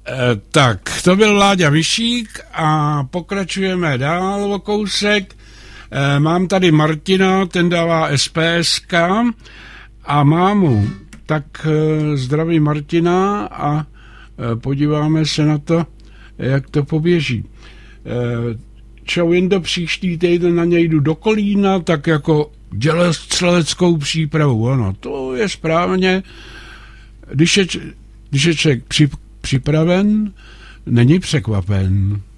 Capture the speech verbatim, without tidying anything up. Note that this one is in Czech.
Tak, to byl Láďa Vyšík a pokračujeme dál o kousek. Mám tady Martina, ten dává es pé es ká a mámu. Tak zdraví Martina a podíváme se na to, jak to poběží. Čau, jen do příští týden na něj jdu do Kolína, tak jako dělostřeleckou přípravu. Ano, to je správně. Když je, když je člověk při, připraven, není překvapen.